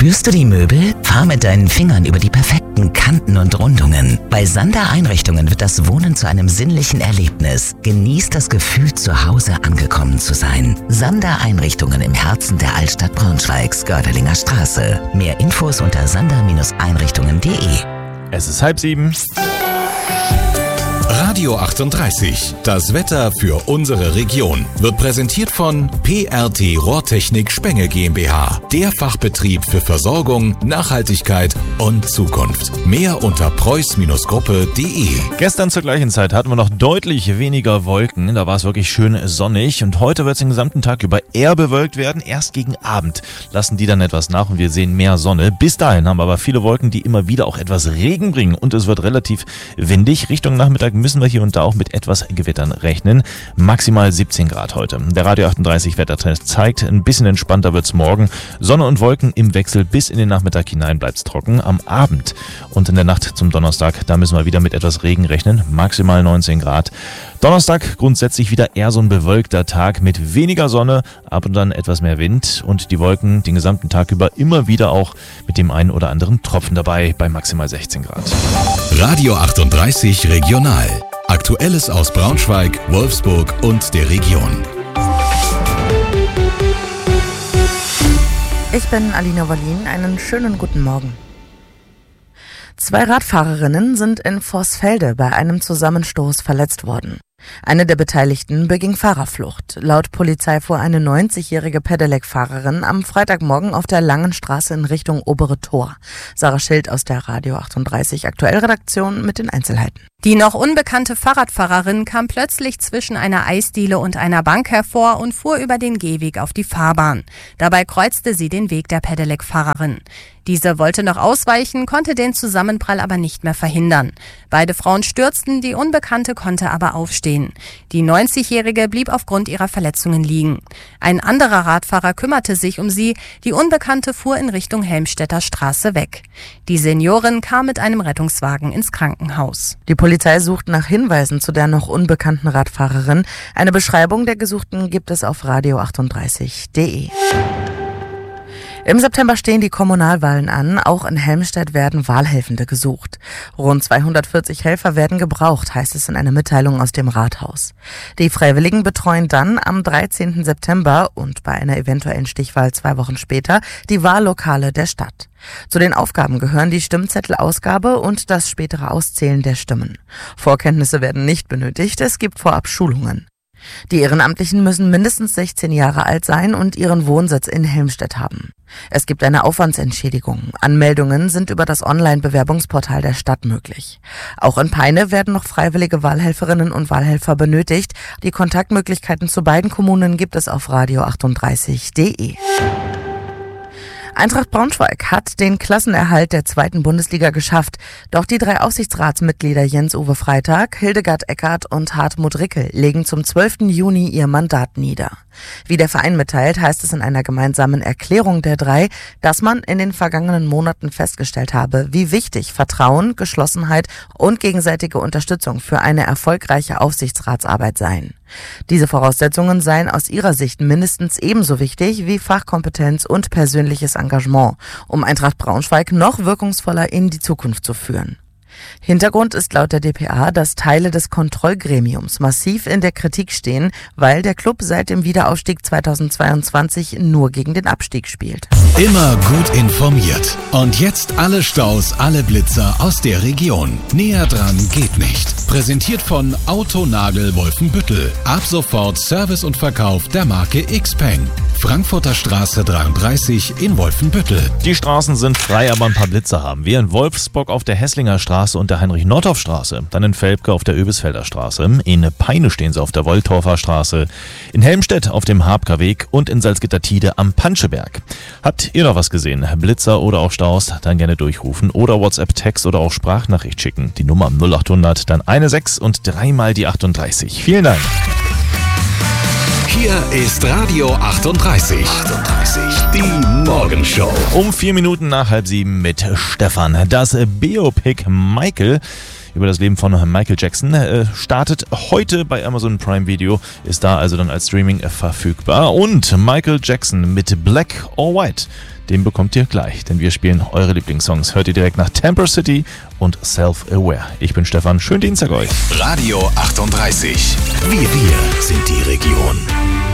Spürst du die Möbel? Fahr mit deinen Fingern über die perfekten Kanten und Rundungen. Bei Sander Einrichtungen wird das Wohnen zu einem sinnlichen Erlebnis. Genieß das Gefühl, zu Hause angekommen zu sein. Sander Einrichtungen im Herzen der Altstadt Braunschweigs, Gördelinger Straße. Mehr Infos unter sander-einrichtungen.de. Es ist 6:30. Radio 38, das Wetter für unsere Region, wird präsentiert von PRT Rohrtechnik Spenge GmbH, der Fachbetrieb für Versorgung, Nachhaltigkeit und Zukunft. Mehr unter preuß-gruppe.de. Gestern zur gleichen Zeit hatten wir noch deutlich weniger Wolken, da war es wirklich schön sonnig und heute wird es den gesamten Tag über eher bewölkt werden. Erst gegen Abend lassen die dann etwas nach und wir sehen mehr Sonne. Bis dahin haben wir aber viele Wolken, die immer wieder auch etwas Regen bringen und es wird relativ windig. Richtung Nachmittag müssen wir hier und da auch mit etwas Gewittern rechnen. Maximal 17 Grad heute. Der Radio 38 Wettertest zeigt, ein bisschen entspannter wird's morgen. Sonne und Wolken im Wechsel bis in den Nachmittag hinein bleibt's trocken. Am Abend und in der Nacht zum Donnerstag, da müssen wir wieder mit etwas Regen rechnen. Maximal 19 Grad. Donnerstag grundsätzlich wieder eher so ein bewölkter Tag mit weniger Sonne, ab und dann etwas mehr Wind und die Wolken den gesamten Tag über immer wieder auch mit dem einen oder anderen Tropfen dabei bei maximal 16 Grad. Radio 38 Regional. Aktuelles aus Braunschweig, Wolfsburg und der Region. Ich bin Alina Wallin, einen schönen guten Morgen. 2 Radfahrerinnen sind in Vorsfelde bei einem Zusammenstoß verletzt worden. Eine der Beteiligten beging Fahrerflucht. Laut Polizei fuhr eine 90-jährige Pedelec-Fahrerin am Freitagmorgen auf der Langen Straße in Richtung Obere Tor. Sarah Schild aus der Radio 38 Aktuellredaktion mit den Einzelheiten. Die noch unbekannte Fahrradfahrerin kam plötzlich zwischen einer Eisdiele und einer Bank hervor und fuhr über den Gehweg auf die Fahrbahn. Dabei kreuzte sie den Weg der Pedelec-Fahrerin. Diese wollte noch ausweichen, konnte den Zusammenprall aber nicht mehr verhindern. Beide Frauen stürzten, die Unbekannte konnte aber aufstehen. Die 90-Jährige blieb aufgrund ihrer Verletzungen liegen. Ein anderer Radfahrer kümmerte sich um sie, die Unbekannte fuhr in Richtung Helmstedter Straße weg. Die Seniorin kam mit einem Rettungswagen ins Krankenhaus. Die Polizei sucht nach Hinweisen zu der noch unbekannten Radfahrerin. Eine Beschreibung der Gesuchten gibt es auf radio38.de. Im September stehen die Kommunalwahlen an. Auch in Helmstedt werden Wahlhelfende gesucht. Rund 240 Helfer werden gebraucht, heißt es in einer Mitteilung aus dem Rathaus. Die Freiwilligen betreuen dann am 13. September und bei einer eventuellen Stichwahl 2 Wochen später die Wahllokale der Stadt. Zu den Aufgaben gehören die Stimmzettelausgabe und das spätere Auszählen der Stimmen. Vorkenntnisse werden nicht benötigt, es gibt vorab Schulungen. Die Ehrenamtlichen müssen mindestens 16 Jahre alt sein und ihren Wohnsitz in Helmstedt haben. Es gibt eine Aufwandsentschädigung. Anmeldungen sind über das Online-Bewerbungsportal der Stadt möglich. Auch in Peine werden noch freiwillige Wahlhelferinnen und Wahlhelfer benötigt. Die Kontaktmöglichkeiten zu beiden Kommunen gibt es auf radio38.de. Eintracht Braunschweig hat den Klassenerhalt der 2. Bundesliga geschafft. Doch die 3 Aufsichtsratsmitglieder Jens-Uwe Freitag, Hildegard Eckert und Hartmut Rickel legen zum 12. Juni ihr Mandat nieder. Wie der Verein mitteilt, heißt es in einer gemeinsamen Erklärung der 3, dass man in den vergangenen Monaten festgestellt habe, wie wichtig Vertrauen, Geschlossenheit und gegenseitige Unterstützung für eine erfolgreiche Aufsichtsratsarbeit seien. Diese Voraussetzungen seien aus ihrer Sicht mindestens ebenso wichtig wie Fachkompetenz und persönliches Engagement, um Eintracht Braunschweig noch wirkungsvoller in die Zukunft zu führen. Hintergrund ist laut der dpa, dass Teile des Kontrollgremiums massiv in der Kritik stehen, weil der Klub seit dem Wiederaufstieg 2022 nur gegen den Abstieg spielt. Immer gut informiert. Und jetzt alle Staus, alle Blitzer aus der Region. Näher dran geht nicht. Präsentiert von Autonagel Wolfenbüttel. Ab sofort Service und Verkauf der Marke Xpeng. Frankfurter Straße 33 in Wolfenbüttel. Die Straßen sind frei, aber ein paar Blitzer haben wir. In Wolfsburg auf der Hesslinger Straße und der Heinrich-Nordhoff-Straße. Dann in Velpke auf der Öbisfelder Straße. In Peine stehen sie auf der Wolltorfer Straße. In Helmstedt auf dem Habker Weg und in Salzgitter-Tiede am Panscheberg. Habt ihr noch was gesehen? Blitzer oder auch Staus? Dann gerne durchrufen oder WhatsApp-Text oder auch Sprachnachricht schicken. Die Nummer 0800, dann 16 und 3 mal die 38. Vielen Dank. Hier ist Radio 38. Die Morgenshow. Um 4 Minuten nach 6:30 mit Stefan. Das Biopic Michael über das Leben von Michael Jackson. Startet heute bei Amazon Prime Video, ist da also dann als Streaming verfügbar. Und Michael Jackson mit Black or White, den bekommt ihr gleich, denn wir spielen eure Lieblingssongs. Hört ihr direkt nach Temper City und Self-Aware. Ich bin Stefan, schönen Dienstag euch. Radio 38. Wir sind die Region.